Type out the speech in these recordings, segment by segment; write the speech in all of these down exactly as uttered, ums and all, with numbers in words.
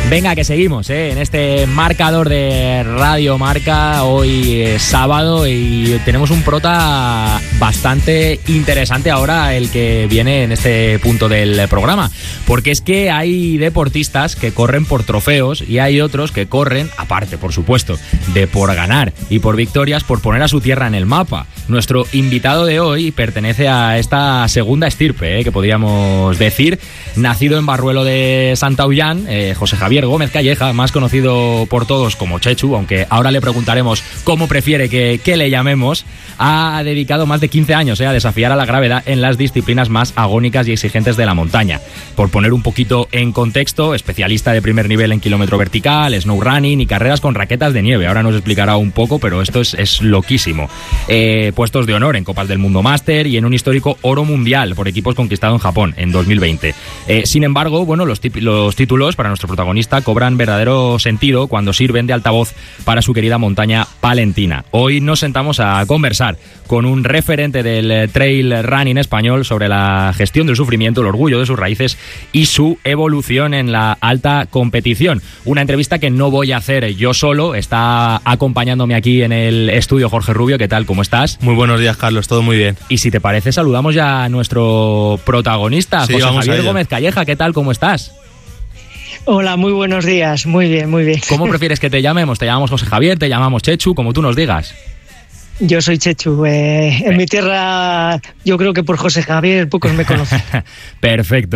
Venga, que seguimos ¿eh? en este marcador de Radio Marca. Hoy es sábado y tenemos un prota bastante interesante ahora, el que viene en este punto del programa. Porque es que hay deportistas que corren por trofeos y hay otros que corren, aparte por supuesto, de por ganar y por victorias, por poner a su tierra en el mapa. Nuestro invitado de hoy pertenece a esta segunda estirpe, ¿eh? que podríamos decir. Nacido en Barruelo de Santaullán, eh, José Javier Gómez Calleja, más conocido por todos como Chechu, aunque ahora le preguntaremos cómo prefiere que, que le llamemos, ha dedicado más de quince años eh, a desafiar a la gravedad en las disciplinas más agónicas y exigentes de la montaña. Por poner un poquito en contexto, especialista de primer nivel en kilómetro vertical, snow running y carreras con raquetas de nieve. Ahora nos explicará un poco, pero esto es, es loquísimo. Eh, puestos de honor en Copas del Mundo Máster y en un histórico oro mundial por equipos conquistado en Japón en dos mil veinte. Eh, sin embargo, bueno, los, tip- los títulos para nuestro protagonista cobran verdadero sentido cuando sirven de altavoz para su querida montaña palentina. Hoy nos sentamos a conversar con un referente del trail running español sobre la gestión del sufrimiento, el orgullo de sus raíces y su evolución en la alta competición. Una entrevista que no voy a hacer yo solo, está acompañándome aquí en el estudio Jorge Rubio. ¿Qué tal? ¿Cómo estás? Muy buenos días, Carlos, todo muy bien. Y si te parece, saludamos ya a nuestro protagonista, sí, José vamos Javier a ello. Gómez Calleja. ¿Qué tal? ¿Cómo estás? Hola, muy buenos días. Muy bien, muy bien. ¿Cómo prefieres que te llamemos? ¿Te llamamos José Javier? ¿Te llamamos Chechu? Como tú nos digas. Yo soy Chechu. Eh, en mi tierra, yo creo que por José Javier pocos me conocen. Perfecto.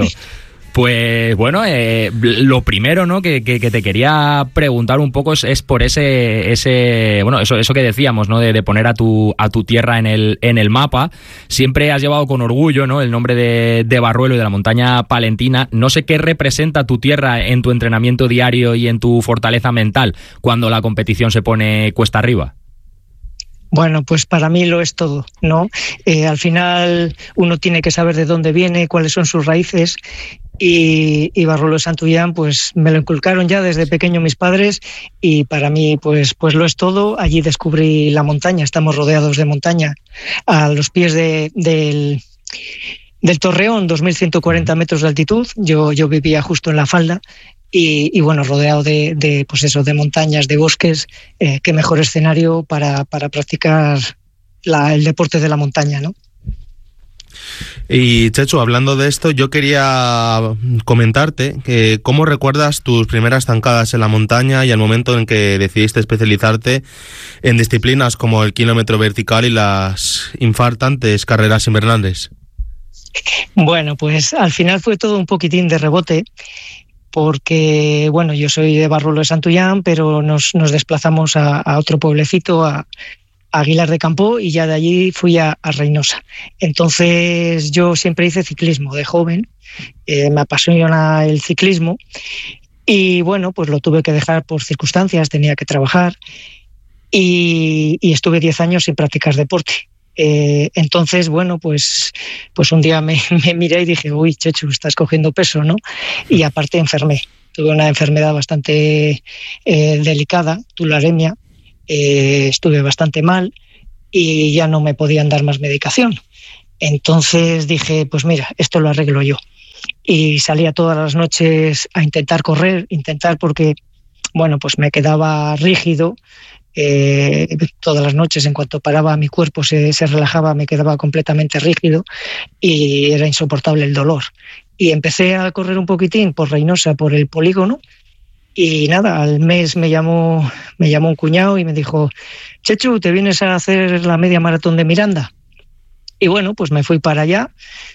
Pues bueno, eh, lo primero, ¿no? que, que, que te quería preguntar un poco es, es por ese, ese, bueno, eso, eso que decíamos, ¿no? De, de poner a tu, a tu tierra en el, en el mapa. Siempre has llevado con orgullo, ¿no? El nombre de, de Barruelo y de la montaña palentina. No sé qué representa tu tierra en tu entrenamiento diario y en tu fortaleza mental cuando la competición se pone cuesta arriba. Bueno, pues para mí lo es todo, ¿no? Eh, al final uno tiene que saber de dónde viene, cuáles son sus raíces. Y, y Barruelo de Santaullán pues me lo inculcaron ya desde pequeño mis padres y para mí pues, pues lo es todo. Allí descubrí la montaña, estamos rodeados de montaña a los pies de, del, del Torreón, dos mil ciento cuarenta metros de altitud. Yo, yo vivía justo en la falda y, y bueno, rodeado de, de, pues eso, de montañas, de bosques. Eh, qué mejor escenario para, para practicar la, el deporte de la montaña, ¿no? Y Chechu, hablando de esto, yo quería comentarte que cómo recuerdas tus primeras zancadas en la montaña y el momento en que decidiste especializarte en disciplinas como el kilómetro vertical y las infartantes carreras invernales. Bueno, pues al final fue todo un poquitín de rebote, porque bueno, yo soy de Barruelo de Santaullán, pero nos, nos desplazamos a, a otro pueblecito, a Aguilar de Campo, y ya de allí fui a, a Reynosa. Entonces yo siempre hice ciclismo de joven, eh, me apasiona el ciclismo y bueno, pues lo tuve que dejar por circunstancias, tenía que trabajar y, y estuve diez años sin practicar deporte. Eh, entonces, bueno, pues, pues un día me, me miré y dije, uy, Chechu, estás cogiendo peso, ¿no? Y aparte enfermé, tuve una enfermedad bastante eh, delicada, tularemia. Eh, estuve bastante mal y ya no me podían dar más medicación. Entonces dije, pues mira, esto lo arreglo yo. Y salía todas las noches a intentar correr, intentar porque, bueno, pues me quedaba rígido. Eh, todas las noches, en cuanto paraba mi cuerpo se, se relajaba, me quedaba completamente rígido y era insoportable el dolor. Y empecé a correr un poquitín por Reynosa, por el polígono. Y nada, al mes me llamó, me llamó un cuñado y me dijo, Chechu, ¿te vienes a hacer la media maratón de Miranda? Y bueno, pues me fui para allá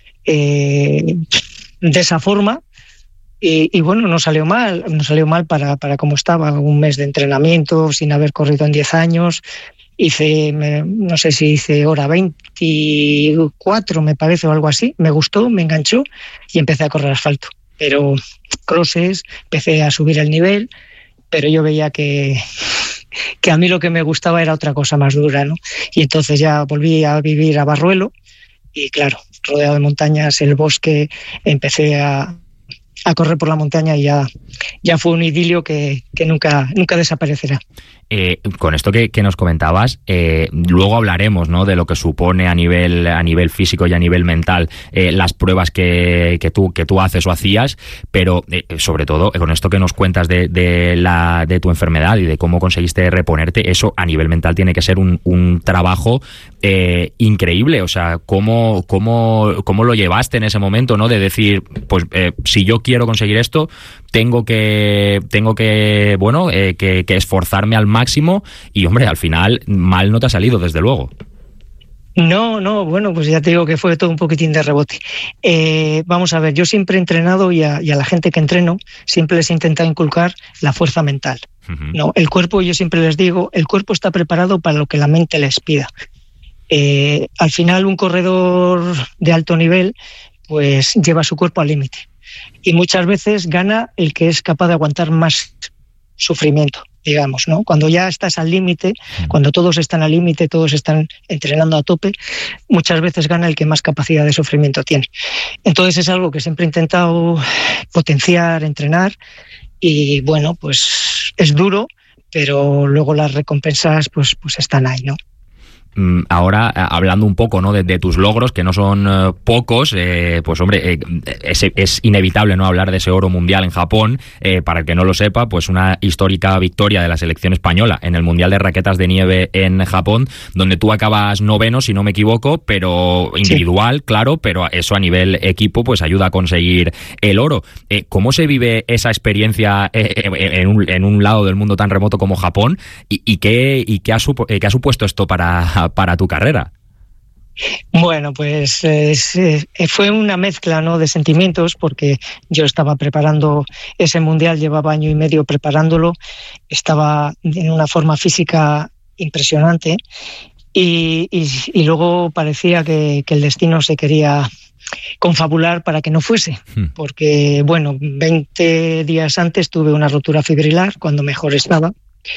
eh, de esa forma y, y bueno, no salió mal, no salió mal para, para cómo estaba, un mes de entrenamiento sin haber corrido en diez años. Hice, me, no sé si hice hora veinticuatro, me parece, o algo así. Me gustó, me enganchó y empecé a correr asfalto. Pero crosses, empecé a subir el nivel, pero yo veía que, que a mí lo que me gustaba era otra cosa más dura, ¿no? Y entonces ya volví a vivir a Barruelo y claro, rodeado de montañas, el bosque, empecé a, a correr por la montaña y ya ya fue un idilio que, que nunca, nunca desaparecerá. Eh, con esto que, que nos comentabas, eh, luego hablaremos, ¿no?, de lo que supone a nivel a nivel físico y a nivel mental eh, las pruebas que, que tú que tú haces o hacías, pero eh, sobre todo con esto que nos cuentas de, de la de tu enfermedad y de cómo conseguiste reponerte, eso a nivel mental tiene que ser un, un trabajo eh, increíble. O sea, cómo cómo cómo lo llevaste en ese momento, ¿no?, de decir, pues eh, si yo quiero conseguir esto, tengo que tengo que bueno eh, que, que esforzarme al máximo, y hombre, al final mal no te ha salido, desde luego. No, no, bueno, pues ya te digo que fue todo un poquitín de rebote. Eh, vamos a ver, yo siempre he entrenado y a, y a la gente que entreno siempre les he intentado inculcar la fuerza mental. Uh-huh. No, el cuerpo, yo siempre les digo, el cuerpo está preparado para lo que la mente les pida. Eh, al final, un corredor de alto nivel pues lleva su cuerpo al límite, y muchas veces gana el que es capaz de aguantar más sufrimiento, digamos, ¿no? Cuando ya estás al límite, cuando todos están al límite, todos están entrenando a tope, muchas veces gana el que más capacidad de sufrimiento tiene. Entonces es algo que siempre he intentado potenciar, entrenar, y bueno, pues es duro, pero luego las recompensas pues, pues están ahí, ¿no? Ahora, hablando un poco, ¿no?, de, de tus logros, que no son uh, pocos, eh, pues hombre, eh, es, es inevitable, ¿no?, hablar de ese oro mundial en Japón. Eh, para el que no lo sepa, pues una histórica victoria de la selección española en el Mundial de Raquetas de Nieve en Japón, donde tú acabas noveno, si no me equivoco, pero individual, sí, claro, pero eso a nivel equipo pues ayuda a conseguir el oro. Eh, ¿Cómo se vive esa experiencia eh, en, un, en un lado del mundo tan remoto como Japón? ¿Y, y, qué, y qué, ha supo, qué ha supuesto esto para... para tu carrera? Bueno, pues eh, fue una mezcla, ¿no?, de sentimientos, porque yo estaba preparando ese mundial, llevaba año y medio preparándolo, estaba en una forma física impresionante, y, y, y luego parecía que, que el destino se quería confabular para que no fuese, hmm. porque bueno, veinte días antes tuve una rotura fibrilar cuando mejor estaba.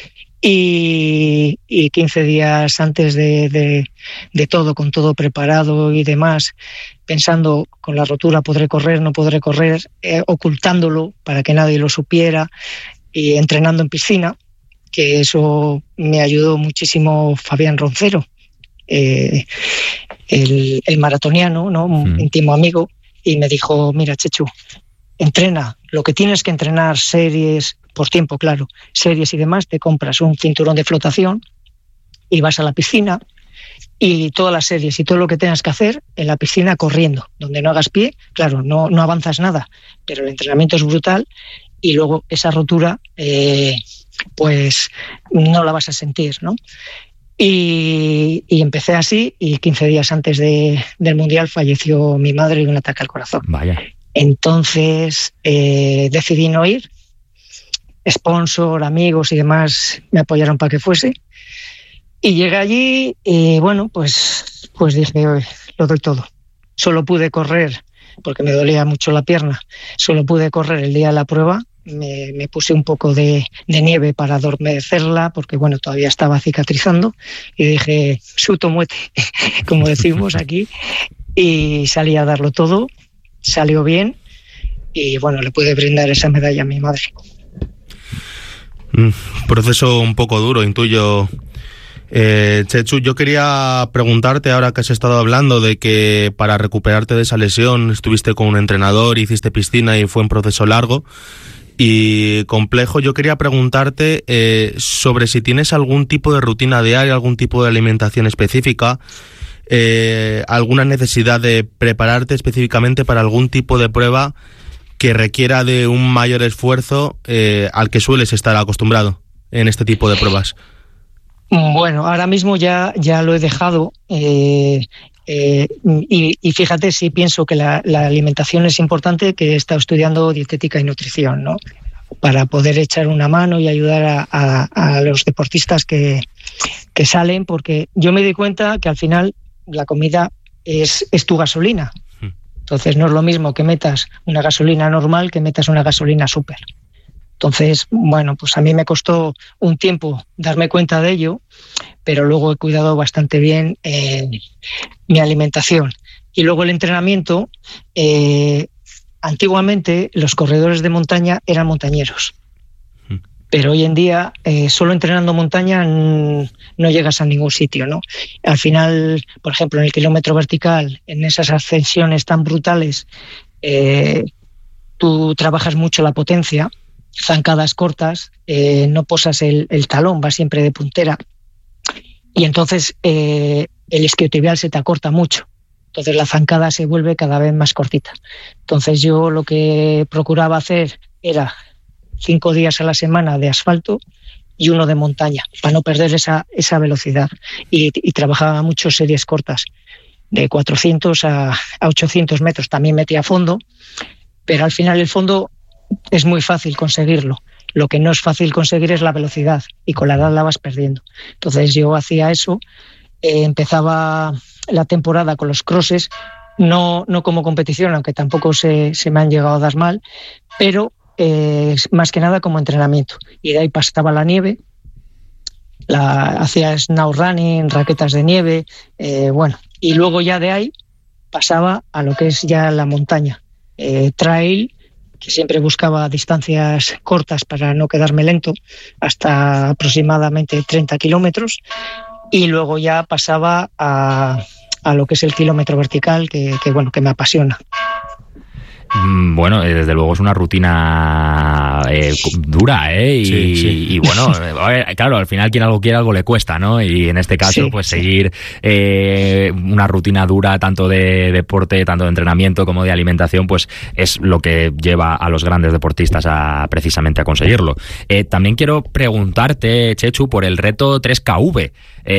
Y, y quince días antes de, de, de todo, con todo preparado y demás, pensando, con la rotura podré correr, no podré correr, eh, ocultándolo para que nadie lo supiera, y entrenando en piscina, que eso me ayudó muchísimo Fabián Roncero, eh, el, el maratoniano, ¿no?, un mm. íntimo amigo, y me dijo, mira, Chechu, entrena lo que tienes que entrenar, series, por tiempo, claro, series y demás, te compras un cinturón de flotación y vas a la piscina, y todas las series y todo lo que tengas que hacer en la piscina corriendo, donde no hagas pie, claro, no, no avanzas nada, pero el entrenamiento es brutal, y luego esa rotura eh, pues no la vas a sentir, ¿no? Y, y empecé así, y quince días antes de, del Mundial falleció mi madre de un ataque al corazón. Vaya. Entonces eh, decidí no ir. Sponsor, amigos y demás me apoyaron para que fuese, y llegué allí y bueno, pues, pues dije, lo doy todo. Solo pude correr, porque me dolía mucho la pierna, solo pude correr el día de la prueba, me, me puse un poco de, de nieve para adormecerla, porque bueno, todavía estaba cicatrizando, y dije, suto muete, como decimos aquí, y salí a darlo todo, salió bien, y bueno, le pude brindar esa medalla a mi madre. Proceso un poco duro, intuyo. Eh, Chechu, yo quería preguntarte, ahora que has estado hablando de que para recuperarte de esa lesión estuviste con un entrenador, hiciste piscina y fue un proceso largo y complejo, yo quería preguntarte eh, sobre si tienes algún tipo de rutina diaria, algún tipo de alimentación específica, eh, alguna necesidad de prepararte específicamente para algún tipo de prueba que requiera de un mayor esfuerzo eh, al que sueles estar acostumbrado en este tipo de pruebas. Bueno, ahora mismo ya, ya lo he dejado eh, eh, y, y fíjate, sí pienso que la, la alimentación es importante, que he estado estudiando dietética y nutrición, ¿no?, para poder echar una mano y ayudar a, a, a los deportistas que, que salen, porque yo me di cuenta que al final la comida es, es tu gasolina. Entonces no es lo mismo que metas una gasolina normal que metas una gasolina súper. Entonces, bueno, pues a mí me costó un tiempo darme cuenta de ello, pero luego he cuidado bastante bien eh, mi alimentación. Y luego el entrenamiento, eh, antiguamente los corredores de montaña eran montañeros, pero hoy en día eh, solo entrenando montaña n- no llegas a ningún sitio, ¿no? Al final, por ejemplo, en el kilómetro vertical, en esas ascensiones tan brutales, eh, tú trabajas mucho la potencia, zancadas cortas, eh, no posas el, el talón, vas siempre de puntera, y entonces eh, el isquiotibial se te acorta mucho. Entonces la zancada se vuelve cada vez más cortita. Entonces yo lo que procuraba hacer era cinco días a la semana de asfalto y uno de montaña, para no perder esa, esa velocidad. Y, y trabajaba mucho series cortas, de cuatrocientos a, a ochocientos metros. También metía a fondo, pero al final el fondo es muy fácil conseguirlo. Lo que no es fácil conseguir es la velocidad, y con la edad la vas perdiendo. Entonces yo hacía eso, eh, empezaba la temporada con los crosses, no, no como competición, aunque tampoco se, se me han llegado a dar mal, pero eh, más que nada como entrenamiento. Y de ahí pasaba la nieve, la, hacía snow running, raquetas de nieve, eh, bueno, y luego ya de ahí pasaba a lo que es ya la montaña, eh, trail, que siempre buscaba distancias cortas para no quedarme lento, hasta aproximadamente treinta kilómetros, y luego ya pasaba a, a lo que es el kilómetro vertical, que, que bueno, que me apasiona. Bueno, desde luego es una rutina eh, dura, ¿eh? Y, sí, sí. y bueno, a ver, claro, al final quien algo quiere, algo le cuesta, ¿no? Y en este caso, sí, pues sí. seguir eh, una rutina dura, tanto de deporte, tanto de entrenamiento como de alimentación, pues es lo que lleva a los grandes deportistas a precisamente a conseguirlo. Eh, también quiero preguntarte, Chechu, por el reto tres K V,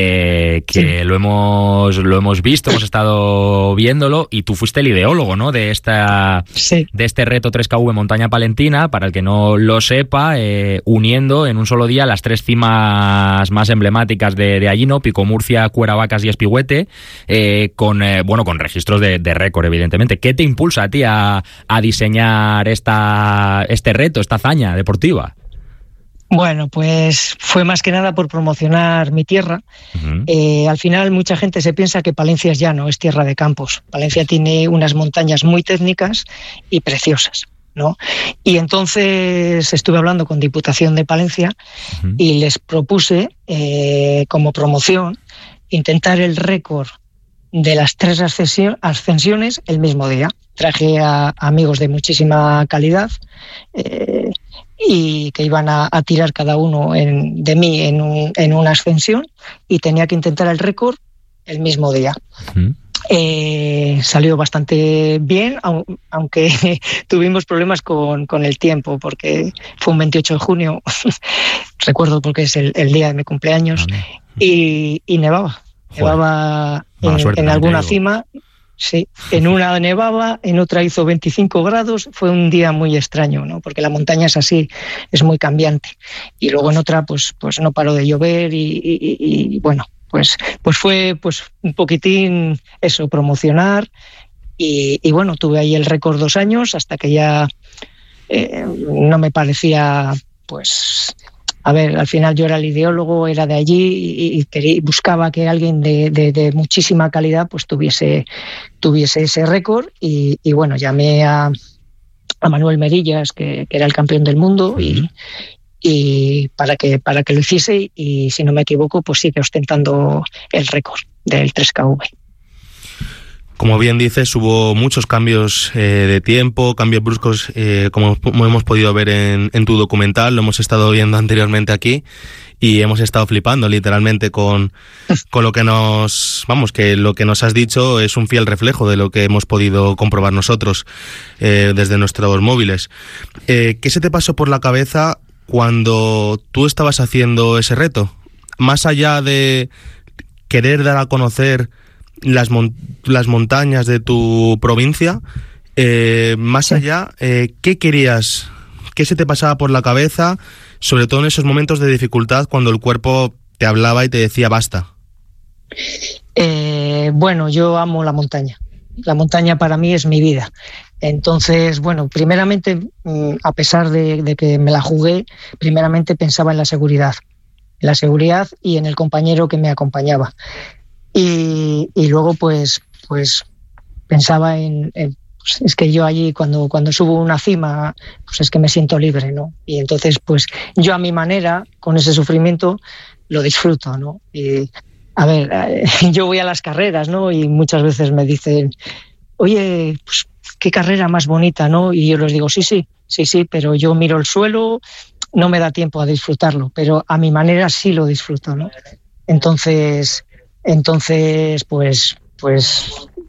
eh, que sí. lo hemos lo hemos visto, hemos estado viéndolo, y tú fuiste el ideólogo, ¿no? De esta... Sí. de este reto tres K V Montaña Palentina, para el que no lo sepa, eh, uniendo en un solo día las tres cimas más emblemáticas de, de allí, ¿no? Pico Murcia, Cueravacas y Espigüete, eh, con eh, bueno con registros de, de récord, evidentemente. ¿Qué te impulsa a ti a, a diseñar esta este reto, esta hazaña deportiva? Bueno, pues fue más que nada por promocionar mi tierra. Uh-huh. Eh, al final mucha gente se piensa que Palencia es llano, es tierra de campos. Palencia tiene unas montañas muy técnicas y preciosas, ¿no? Y entonces estuve hablando con Diputación de Palencia uh-huh. y les propuse, eh, como promoción, intentar el récord de las tres ascensiones el mismo día. Traje a, a amigos de muchísima calidad, eh, y que iban a, a tirar cada uno en, de mí en, un, en una ascensión, y tenía que intentar el récord el mismo día. Uh-huh. Eh, salió bastante bien, aunque tuvimos problemas con, con el tiempo, porque fue un veintiocho de junio, recuerdo porque es el, el día de mi cumpleaños, uh-huh. y, y nevaba, Joder. nevaba en, suerte, en alguna cima. Sí, en una nevaba, en otra hizo veinticinco grados, fue un día muy extraño, ¿no? Porque la montaña es así, es muy cambiante. Y luego en otra, pues, pues no paró de llover y, y, y bueno, pues, pues fue pues un poquitín eso, promocionar. Y, y bueno, tuve ahí el récord dos años hasta que ya eh, no me parecía, pues... A ver, al final yo era el ideólogo, era de allí y, y, quería, buscaba que alguien de, de, de muchísima calidad pues tuviese, tuviese ese récord, y, y bueno, llamé a, a Manuel Merillas, que, que era el campeón del mundo, y, y para que para que lo hiciese, y si no me equivoco pues sigue ostentando el récord del tres K V. Como bien dices, hubo muchos cambios eh, de tiempo, cambios bruscos, eh, como, como hemos podido ver en, en tu documental, lo hemos estado viendo anteriormente aquí, y hemos estado flipando literalmente con, con lo que nos, vamos, que lo que nos has dicho es un fiel reflejo de lo que hemos podido comprobar nosotros eh, desde nuestros móviles. Eh, ¿Qué se te pasó por la cabeza cuando tú estabas haciendo ese reto? Más allá de querer dar a conocer Las, mon- las montañas de tu provincia, eh, más sí. allá, eh, ¿qué querías? ¿Qué se te pasaba por la cabeza, sobre todo en esos momentos de dificultad cuando el cuerpo te hablaba y te decía basta? Eh, bueno, yo amo la montaña. La montaña para mí es mi vida. Entonces, bueno, primeramente, a pesar de, de que me la jugué, primeramente pensaba en la seguridad, en la seguridad y en el compañero que me acompañaba. Y, y luego pues, pues pensaba en, en pues es que yo allí cuando, cuando subo una cima, pues es que me siento libre, ¿no? Y entonces, pues yo a mi manera, con ese sufrimiento, lo disfruto, ¿no? Y, a ver, yo voy a las carreras, ¿no? Y muchas veces me dicen, oye, pues qué carrera más bonita, ¿no? Y yo les digo, sí, sí, sí, sí, pero yo miro el suelo, no me da tiempo a disfrutarlo, pero a mi manera sí lo disfruto, ¿no? Entonces, entonces, pues, pues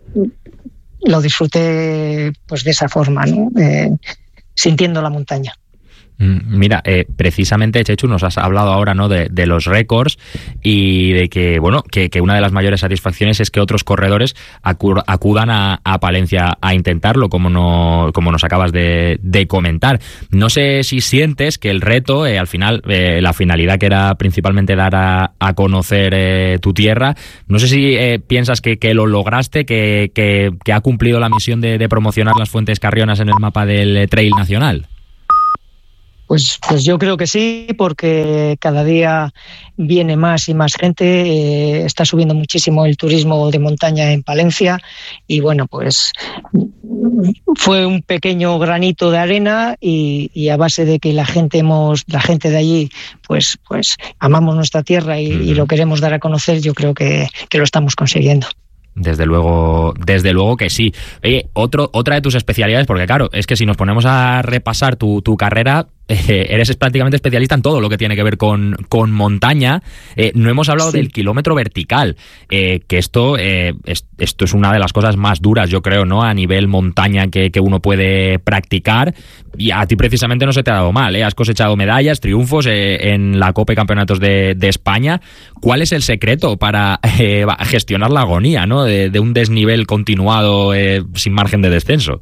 lo disfruté pues de esa forma, ¿no? Eh, sintiendo la montaña. Mira, eh, precisamente, Chechu, nos has hablado ahora, ¿no?, de, de los récords y de que, bueno, que, que una de las mayores satisfacciones es que otros corredores acu- acudan a, a Palencia a intentarlo, como no, como nos acabas de, de comentar. No sé si sientes que el reto, eh, al final, eh, la finalidad que era principalmente dar a, a conocer eh, tu tierra, no sé si eh, piensas que, que lo lograste, que, que, que ha cumplido la misión de, de promocionar las Fuentes Carrionas en el mapa del Trail Nacional. Pues, pues yo creo que sí, porque cada día viene más y más gente, eh, está subiendo muchísimo el turismo de montaña en Palencia y bueno, pues fue un pequeño granito de arena y, y a base de que la gente hemos, la gente de allí, pues, pues amamos nuestra tierra y, y lo queremos dar a conocer, yo creo que, que lo estamos consiguiendo. Desde luego, desde luego que sí. Oye, otro, otra de tus especialidades, porque claro, es que si nos ponemos a repasar tu, tu carrera, eh, eres prácticamente especialista en todo lo que tiene que ver con, con montaña. Eh, no hemos hablado sí. del kilómetro vertical, eh, que esto, eh, es, esto es una de las cosas más duras, yo creo, ¿no?, a nivel montaña que, que uno puede practicar. Y a ti precisamente no se te ha dado mal, ¿eh? Has cosechado medallas, triunfos eh, en la Copa y Campeonatos de, de España. ¿Cuál es el secreto para eh, gestionar la agonía, ¿no?, de, de un desnivel continuado eh, sin margen de descenso?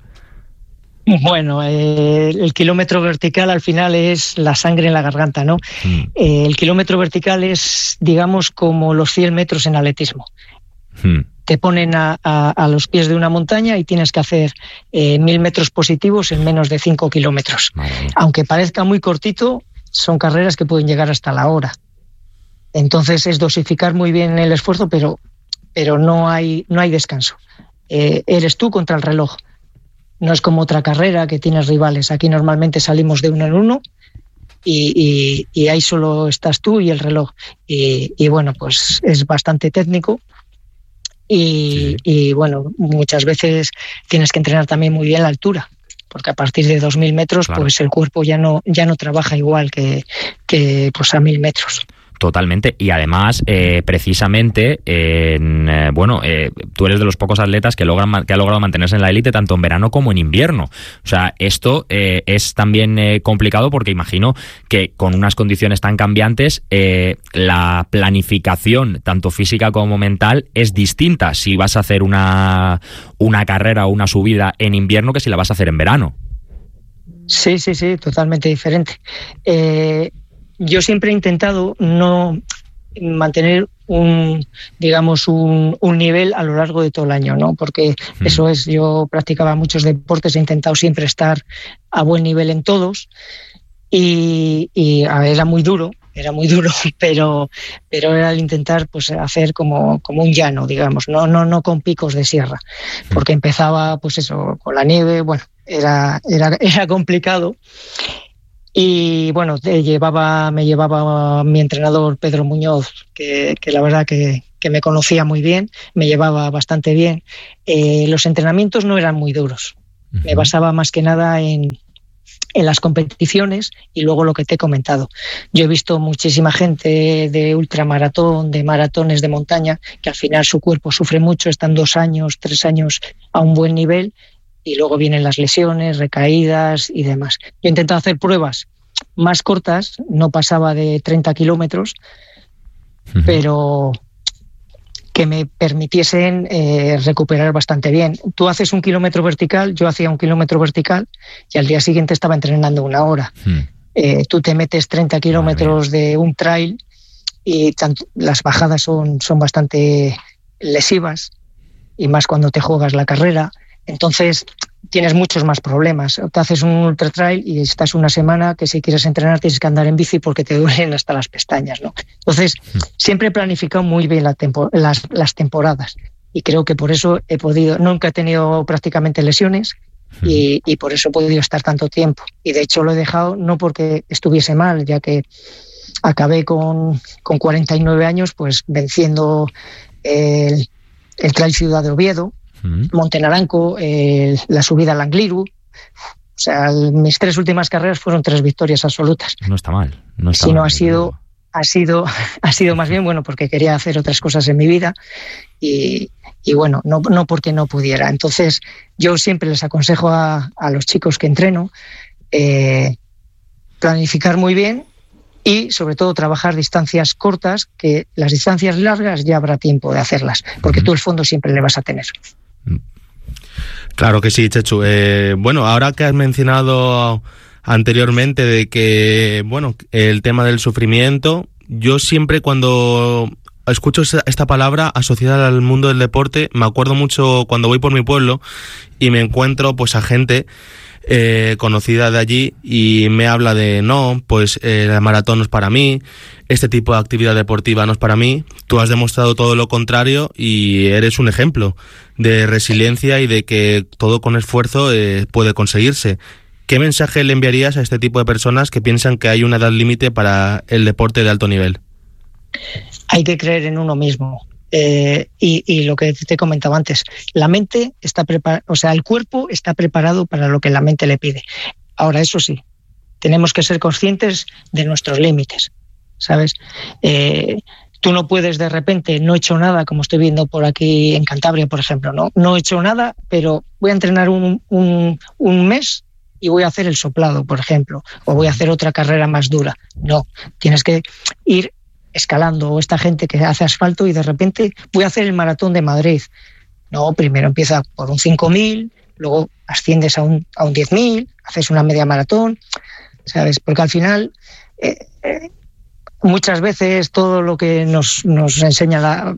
Bueno, eh, el kilómetro vertical al final es la sangre en la garganta, ¿no? Mm. Eh, el kilómetro vertical es, digamos, como los cien metros en atletismo. Mm. Te ponen a, a, a los pies de una montaña y tienes que hacer eh, mil metros positivos en menos de cinco kilómetros. Aunque parezca muy cortito, son carreras que pueden llegar hasta la hora. Entonces es dosificar muy bien el esfuerzo, pero, pero no hay, no hay descanso. Eh, eres tú contra el reloj. No es como otra carrera que tienes rivales. Aquí normalmente salimos de uno en uno y, y, y ahí solo estás tú y el reloj. Y, y bueno, pues es bastante técnico y, sí. y bueno, muchas veces tienes que entrenar también muy bien la altura, porque a partir de dos mil metros, claro, pues el cuerpo ya no, ya no trabaja igual que, que pues a mil metros. Totalmente, y además, eh, precisamente, eh, en, eh, bueno, eh, tú eres de los pocos atletas que logran que ha logrado mantenerse en la élite tanto en verano como en invierno. O sea, esto eh, es también eh, complicado porque imagino que con unas condiciones tan cambiantes, eh, la planificación, tanto física como mental, es distinta si vas a hacer una, una carrera o una subida en invierno que si la vas a hacer en verano. Sí, sí, sí, totalmente diferente. Eh... Yo siempre he intentado no mantener un, digamos, un, un nivel a lo largo de todo el año, ¿no? Porque mm. eso es, yo practicaba muchos deportes, he intentado siempre estar a buen nivel en todos y, y a ver, era muy duro, era muy duro, pero, pero era el intentar pues hacer como, como un llano, digamos, no, no, no con picos de sierra, porque empezaba pues eso, con la nieve, bueno, era, era, era complicado. Y bueno, te llevaba, me llevaba mi entrenador Pedro Muñoz, que, que la verdad que, que me conocía muy bien, me llevaba bastante bien. Eh, los entrenamientos no eran muy duros, uh-huh. me basaba más que nada en, en las competiciones y luego lo que te he comentado. Yo he visto muchísima gente de ultramaratón, de maratones de montaña, que al final su cuerpo sufre mucho, están dos años, tres años a un buen nivel, y luego vienen las lesiones, recaídas y demás. Yo he intentado hacer pruebas más cortas, no pasaba de treinta kilómetros, uh-huh. pero que me permitiesen eh, recuperar bastante bien. Tú haces un kilómetro vertical, yo hacía un kilómetro vertical y al día siguiente estaba entrenando una hora. Uh-huh. Eh, tú te metes treinta kilómetros de un trail y tanto, las bajadas son, son bastante lesivas y más cuando te juegas la carrera. Entonces tienes muchos más problemas. Te haces un ultra trail y estás una semana que si quieres entrenar tienes que andar en bici porque te duelen hasta las pestañas, ¿no? Entonces siempre he planificado muy bien la tempo- las, las temporadas y creo que por eso he podido, nunca he tenido prácticamente lesiones y, y por eso he podido estar tanto tiempo. Y de hecho lo he dejado no porque estuviese mal, ya que acabé con, con cuarenta y nueve años pues venciendo el, el Trail Ciudad de Oviedo, uh-huh. Monte Naranco, el, la subida al Angliru. O sea, el, mis tres últimas carreras fueron tres victorias absolutas. No está mal. No está si mal, no ha sido, ha sido, ha sido más bien bueno porque quería hacer otras cosas en mi vida y, y bueno, no, no porque no pudiera. Entonces, yo siempre les aconsejo a, a los chicos que entreno eh, planificar muy bien y sobre todo trabajar distancias cortas, que las distancias largas ya habrá tiempo de hacerlas, porque uh-huh. tú el fondo siempre le vas a tener. Claro que sí, Chechu. Eh, bueno, ahora que has mencionado anteriormente de que, bueno, el tema del sufrimiento, yo siempre cuando escucho esta palabra asociada al mundo del deporte, me acuerdo mucho cuando voy por mi pueblo y me encuentro pues a gente eh, conocida de allí y me habla de no, pues eh, la maratón no es para mí, este tipo de actividad deportiva no es para mí. Tú has demostrado todo lo contrario y eres un ejemplo de resiliencia y de que todo con esfuerzo eh, puede conseguirse. ¿Qué mensaje le enviarías a este tipo de personas que piensan que hay una edad límite para el deporte de alto nivel? Hay que creer en uno mismo. Eh, y, y lo que te comentaba antes, la mente está preparada, o sea, el cuerpo está preparado para lo que la mente le pide. Ahora, eso sí, tenemos que ser conscientes de nuestros límites, ¿sabes? Eh, tú no puedes de repente, no he hecho nada, como estoy viendo por aquí en Cantabria, por ejemplo, no, no he hecho nada, pero voy a entrenar un, un, un mes y voy a hacer el soplado, por ejemplo, o voy a hacer otra carrera más dura. No, tienes que ir escalando, o esta gente que hace asfalto y de repente voy a hacer el maratón de Madrid. No, primero empieza por un cinco mil, luego asciendes a un, a un diez mil, haces una media maratón, ¿sabes? Porque al final, eh, eh, muchas veces todo lo que nos, nos enseña la,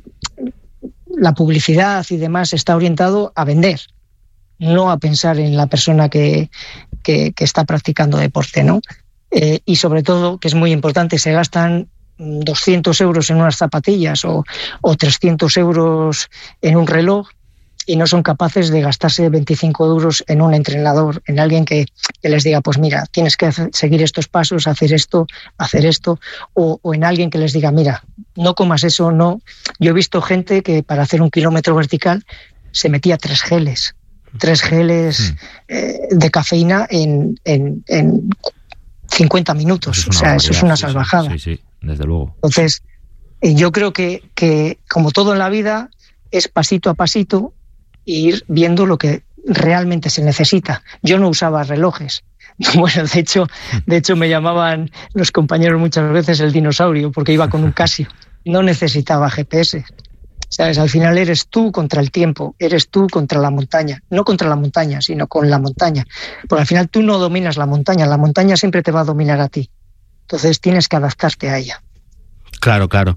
la publicidad y demás está orientado a vender, no a pensar en la persona que, que, que está practicando deporte, ¿no? Eh, y sobre todo, que es muy importante, se gastan doscientos euros en unas zapatillas o, o trescientos euros en un reloj y no son capaces de gastarse veinticinco euros en un entrenador, en alguien que, que les diga, pues mira, tienes que hacer, seguir estos pasos, hacer esto, hacer esto, o, o en alguien que les diga, mira, no comas eso, no. Yo he visto gente que para hacer un kilómetro vertical se metía tres geles, tres geles mm. eh, de cafeína en, en, en cincuenta minutos, o sea, eso es una salvajada. Sí, sí, sí, desde luego. Entonces, yo creo que, que como todo en la vida es pasito a pasito ir viendo lo que realmente se necesita. Yo no usaba relojes. Bueno, de hecho, de hecho me llamaban los compañeros muchas veces el dinosaurio porque iba con un Casio. No necesitaba G P S. ¿Sabes? Al final eres tú contra el tiempo, eres tú contra la montaña. No contra la montaña, sino con la montaña. Porque al final tú no dominas la montaña, la montaña siempre te va a dominar a ti. Entonces tienes que adaptarte a ella. Claro, claro.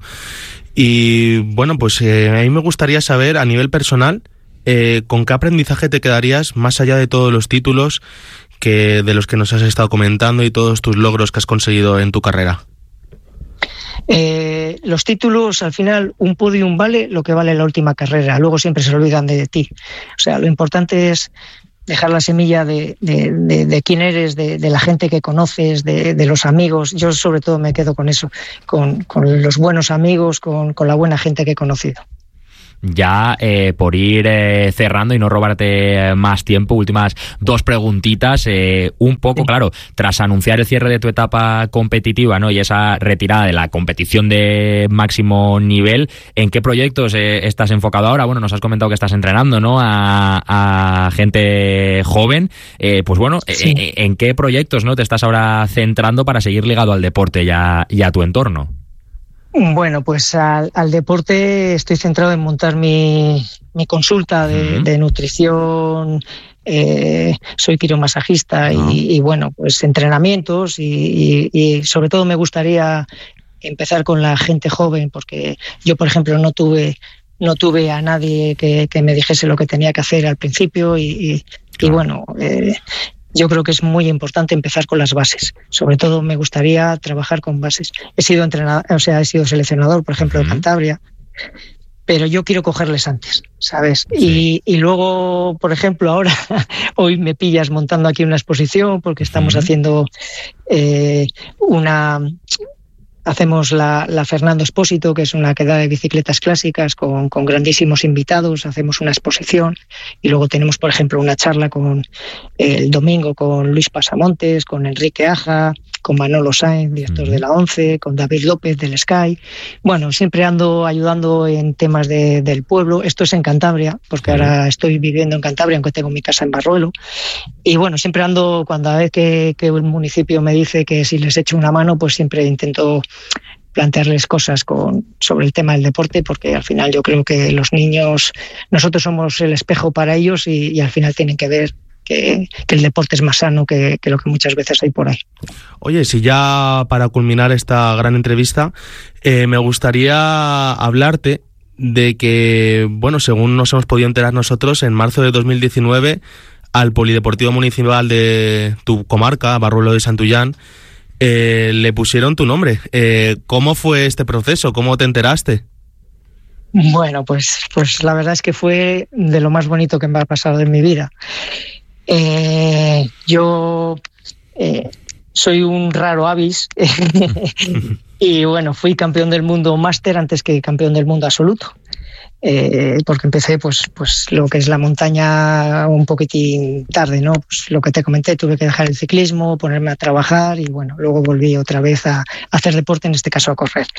Y bueno, pues eh, a mí me gustaría saber a nivel personal, eh, ¿con qué aprendizaje te quedarías más allá de todos los títulos que de los que nos has estado comentando y todos tus logros que has conseguido en tu carrera? Eh, los títulos, al final, un podium vale lo que vale la última carrera, luego siempre se olvidan de, de ti. O sea, lo importante es dejar la semilla de, de, de, de quién eres, de, de la gente que conoces, de, de los amigos. Yo sobre todo me quedo con eso, con, con los buenos amigos, con, con la buena gente que he conocido. Ya eh, por ir eh, cerrando y no robarte más tiempo, últimas dos preguntitas. Eh, un poco, sí. Claro, tras anunciar el cierre de tu etapa competitiva, ¿no?, y esa retirada de la competición de máximo nivel, ¿en qué proyectos eh, estás enfocado ahora? Bueno, nos has comentado que estás entrenando, ¿no?, a, a gente joven. Eh, pues bueno, sí. eh, ¿en qué proyectos, no, te estás ahora centrando para seguir ligado al deporte y a, y a tu entorno? Bueno, pues al, al deporte estoy centrado en montar mi, mi consulta de, uh-huh. de nutrición, eh, soy quiromasajista uh-huh. y, y bueno, pues entrenamientos y, y, y sobre todo me gustaría empezar con la gente joven porque yo, por ejemplo, no tuve no tuve a nadie que, que me dijese lo que tenía que hacer al principio y, y, claro. y bueno... Eh, Yo creo que es muy importante empezar con las bases. Sobre todo me gustaría trabajar con bases. He sido entrenador, o sea, he sido seleccionador, por ejemplo, uh-huh. de Cantabria. pero yo quiero cogerles antes, ¿sabes? Sí. Y, y luego, por ejemplo, ahora, hoy me pillas montando aquí una exposición porque estamos uh-huh. haciendo eh, una... Hacemos la, la Fernando Expósito, que es una quedada de bicicletas clásicas con, con grandísimos invitados. Hacemos una exposición y luego tenemos, por ejemplo, una charla con el domingo con Luis Pasamontes, con Enrique Aja, con Manolo Sáenz, director de la ONCE, con David López del Sky. Bueno, siempre ando ayudando en temas de, del pueblo. Esto es en Cantabria, porque sí. ahora estoy viviendo en Cantabria, aunque tengo mi casa en Barruelo. Y bueno, siempre ando, cuando a vez que, que un municipio me dice que si les echo una mano, pues siempre intento plantearles cosas con, sobre el tema del deporte, porque al final yo creo que los niños, nosotros somos el espejo para ellos y, y al final tienen que ver que, que el deporte es más sano que, que lo que muchas veces hay por ahí. Oye, si ya para culminar esta gran entrevista, eh, me gustaría hablarte de que, bueno, según nos hemos podido enterar nosotros, en marzo de dos mil diecinueve, al Polideportivo Municipal de tu comarca, Barruelo de Santullán, Eh, le pusieron tu nombre. Eh, ¿Cómo fue este proceso? ¿Cómo te enteraste? Bueno, pues, pues la verdad es que fue de lo más bonito que me ha pasado en mi vida. Eh, yo eh, soy un raro avis y bueno, fui campeón del mundo máster antes que campeón del mundo absoluto. Eh, porque empecé pues pues lo que es la montaña un poquitín tarde, ¿no? Pues lo que te comenté, tuve que dejar el ciclismo, ponerme a trabajar y bueno, luego volví otra vez a, a hacer deporte, en este caso a correr.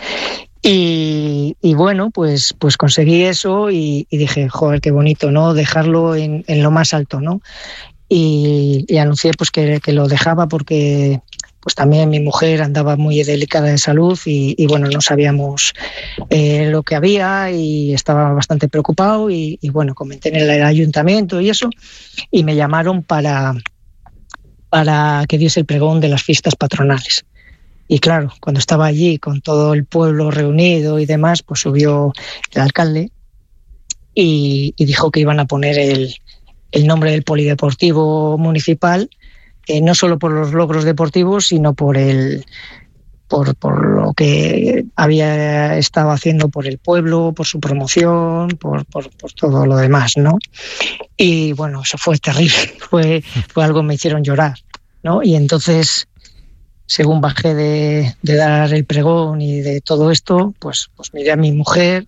Y, y bueno, pues pues conseguí eso y, y dije, joder, qué bonito, ¿no? Dejarlo en, en lo más alto, ¿no? Y, y anuncié pues que, que lo dejaba porque pues también mi mujer andaba muy delicada de salud y, y bueno, no sabíamos eh, lo que había y estaba bastante preocupado y, y bueno, comenté en el ayuntamiento y eso y me llamaron para, para que diese el pregón de las fiestas patronales. Y claro, cuando estaba allí con todo el pueblo reunido y demás, pues subió el alcalde y, y dijo que iban a poner el, el nombre del polideportivo municipal, Eh, no solo por los logros deportivos, sino por el por, por lo que había estado haciendo por el pueblo, por su promoción, por, por, por todo lo demás, ¿no? Y bueno, eso fue terrible, fue, fue algo que me hicieron llorar, ¿no? Y entonces, según bajé de, de dar el pregón y de todo esto, pues, pues miré a mi mujer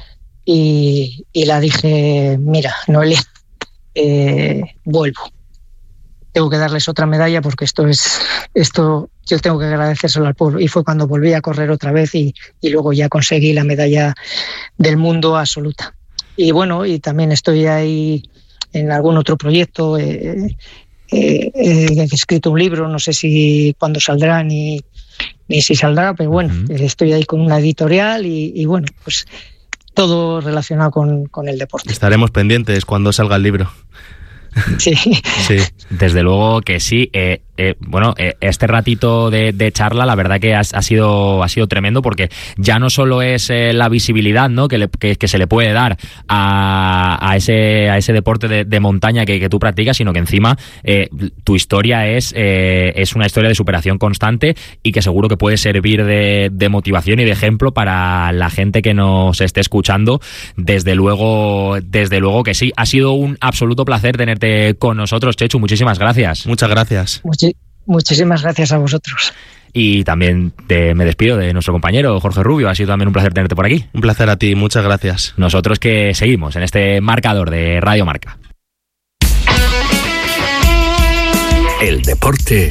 y, y la dije, mira, Noelia, eh, vuelvo. Tengo que darles otra medalla porque esto es esto yo tengo que agradecérselo al pueblo. Y fue cuando volví a correr otra vez y, y luego ya conseguí la medalla del mundo absoluta. Y bueno, y también estoy ahí en algún otro proyecto. Eh, eh, he escrito un libro, no sé si cuándo saldrá ni, ni si saldrá, pero bueno, uh-huh. estoy ahí con una editorial y, y bueno, pues todo relacionado con, con el deporte. Estaremos pendientes cuando salga el libro. Sí. sí, desde luego que sí. Eh, eh, bueno, eh, este ratito de, de charla, la verdad que ha, ha sido ha sido tremendo porque ya no solo es eh, la visibilidad, ¿no? que, le, que, que se le puede dar a, a ese a ese deporte de, de montaña que, que tú practicas, sino que encima eh, tu historia es eh, es una historia de superación constante y que seguro que puede servir de, de motivación y de ejemplo para la gente que nos esté escuchando. Desde luego, desde luego que sí. Ha sido un absoluto placer tenerte con nosotros, Chechu. Muchísimas gracias. Muchas gracias. Muchi- muchísimas gracias a vosotros. Y también te, me despido de nuestro compañero Jorge Rubio. Ha sido también un placer tenerte por aquí. Un placer a ti, muchas gracias. Nosotros que seguimos en este marcador de Radio Marca. El deporte